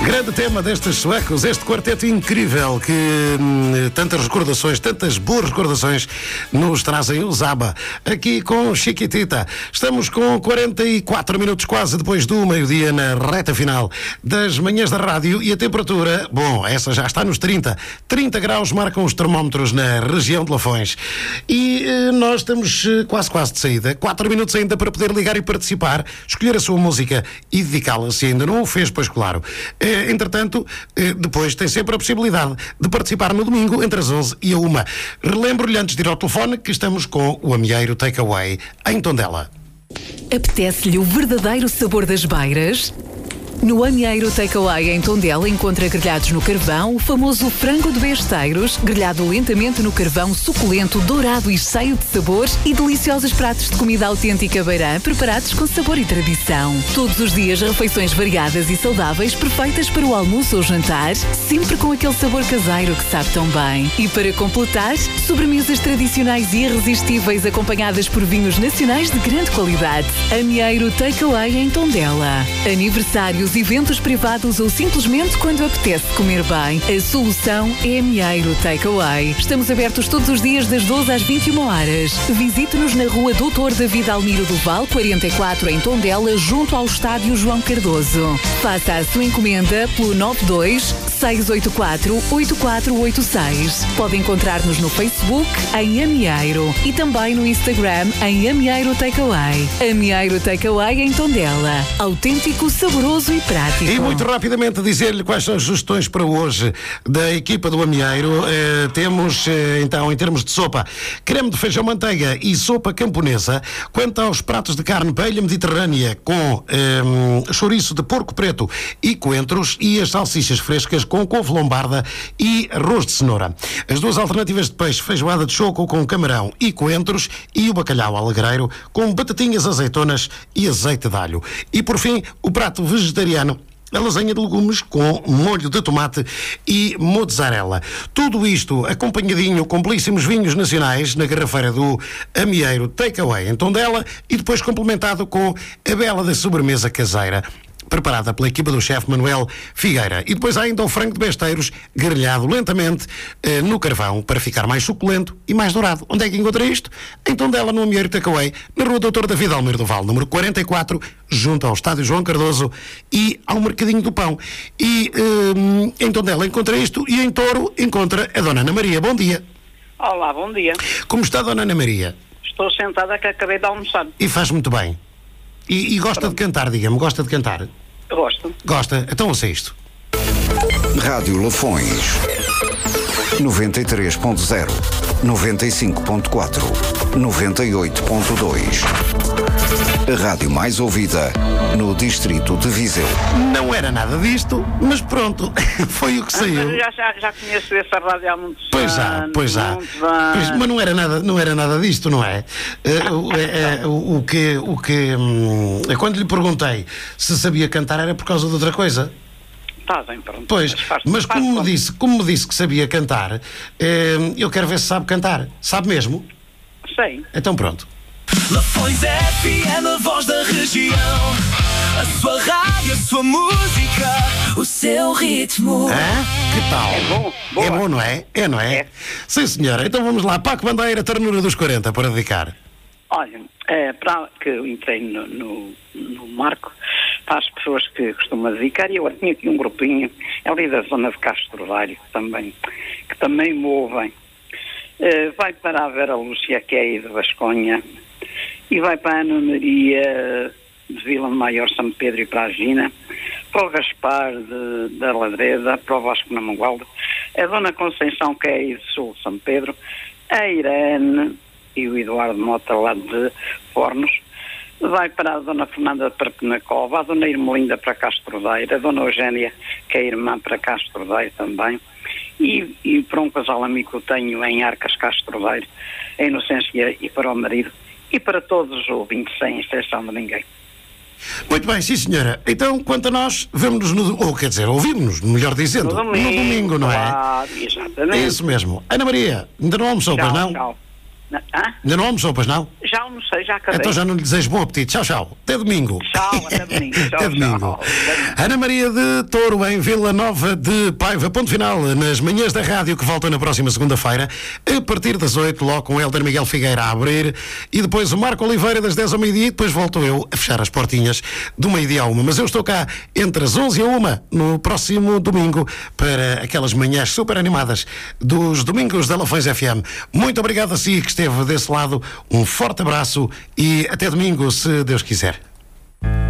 Grande tema destes suecos, este quarteto incrível que tantas recordações, tantas boas recordações nos trazem o Zaba, aqui com Chiquitita. Estamos com 44 minutos quase depois do meio-dia na reta final das manhãs da rádio e a temperatura, bom, essa já está nos 30 graus, marcam os termómetros na região de Lafões. E nós estamos quase de saída, 4 minutos ainda para poder ligar e participar, escolher a sua música e dedicá-la, se ainda não o fez, pois claro. Entretanto, depois tem sempre a possibilidade de participar no domingo entre as 11 e a 1. Relembro-lhe antes de ir ao telefone que estamos com o Amieiro Takeaway em Tondela. Apetece-lhe o verdadeiro sabor das beiras? No Amieiro Takeaway em Tondela encontra grelhados no carvão, o famoso frango de besteiros, grelhado lentamente no carvão, suculento, dourado e cheio de sabor, e deliciosos pratos de comida autêntica beirã, preparados com sabor e tradição. Todos os dias refeições variadas e saudáveis, perfeitas para o almoço ou jantar, sempre com aquele sabor caseiro que sabe tão bem. E para completar, sobremesas tradicionais e irresistíveis acompanhadas por vinhos nacionais de grande qualidade. Amieiro Takeaway em Tondela. Aniversários, eventos privados ou simplesmente quando apetece comer bem, a solução é Amieiro Takeaway. Estamos abertos todos os dias das 12 às 21 horas. Visite-nos na rua Doutor David Almiro do Val, 44 em Tondela, junto ao estádio João Cardoso. Faça a sua encomenda pelo 92-684-8486. Pode encontrar-nos no Facebook em Amieiro e também no Instagram em Amieiro Takeaway. Amieiro Takeaway em Tondela. Autêntico, saboroso e prático. E muito rapidamente dizer-lhe quais são as sugestões para hoje da equipa do Amieiro. Temos, então, em termos de sopa, creme de feijão manteiga e sopa camponesa. Quanto aos pratos de carne, paella mediterrânea com chouriço de porco preto e coentros, e as salsichas frescas com couve lombarda e arroz de cenoura. As duas alternativas de peixe, feijoada de choco com camarão e coentros, e o bacalhau alegreiro com batatinhas, azeitonas e azeite de alho. E por fim, o prato vegetariano, a lasanha de legumes com molho de tomate e mozzarella. Tudo isto acompanhadinho com belíssimos vinhos nacionais na garrafeira do Amieiro Takeaway em Tondela, e depois complementado com a bela da sobremesa caseira preparada pela equipa do chefe Manuel Figueira. E depois há ainda o frango de besteiros grelhado lentamente no carvão para ficar mais suculento e mais dourado. Onde é que encontra isto? Em Tondela, no Amieiro Takeaway, na rua Doutor David Almiro do Val, número 44, junto ao estádio João Cardoso e ao Mercadinho do Pão. E em Tondela encontra isto, e em Touro encontra a Dona Ana Maria. Bom dia. Olá, bom dia. Como está, Dona Ana Maria? Estou sentada que acabei de almoçar. E faz muito bem. E gosta de cantar, diga-me, gosta de cantar? Gosto. Gosta? Então ouça isto. Rádio Lafões 93.0, 95.4, 98.2. A rádio mais ouvida no distrito de Viseu. Não era nada disto, mas pronto, foi o que saiu. Já conheço essa rádio há muitos anos. Pois já. Mas não era nada disto, não é? Quando lhe perguntei se sabia cantar era por causa de outra coisa. Está bem, pronto. Pois, mas como me disse que sabia cantar, eu quero ver se sabe cantar. Sabe mesmo? Sei. Então pronto. Lafões FM, a voz da região. A sua rádio, a sua música, o seu ritmo. Que tal? É bom. Boa. É bom, não é? Não é? É. Sim, senhora. Então vamos lá. Paco Bandeira, ternura dos 40, para dedicar. Olha, para que eu entrei no marco, para as pessoas que costumam dedicar, e eu tinha aqui um grupinho, ali da zona de Castro Daire, que também me ouvem. Vai para a Vera Lúcia, que é aí de Vasconha, e vai para a Ana Maria de Vila Maior, São Pedro, e para a Gina, para o Gaspar da Ladreda, para o Vasco na Mangualda, a Dona Conceição, que é aí de Sul, São Pedro, a Irene e o Eduardo Mota, lá de Fornos, vai para a Dona Fernanda para Penacova, a Dona Irmelinda para Castro Daire, a Dona Eugénia, que é irmã, para Castro Daire também, e para um casal amigo que eu tenho em Arcas, Castro Daire, a Inocência, e para o marido, e para todos os ouvintes, sem exceção de ninguém. Muito bem, sim, senhora. Então, quanto a nós, vemos-nos, ouvimos-nos, melhor dizendo, no domingo, não é? Claro, exatamente. É isso mesmo. Ana Maria, ainda não almoçou, pois não? Tchau. Ainda não almoçou, pois não? Já almocei, já acabei. Então já não lhe desejo bom apetite. Tchau, tchau. Até domingo. Tchau, até domingo. Tchau, Até domingo. tchau. Ana Maria de Touro, em Vila Nova de Paiva. Ponto final nas manhãs da rádio, que volta na próxima segunda-feira, a partir das 8, logo com o Hélder Miguel Figueira a abrir, e depois o Marco Oliveira das 10 ao meio-dia, e depois volto eu a fechar as portinhas do meio-dia à 1. Mas eu estou cá entre as 11 e a 1 no próximo domingo para aquelas manhãs super animadas dos domingos da Lafões FM. Muito obrigado a si que esteve desse lado. Um forte abraço e até domingo, se Deus quiser.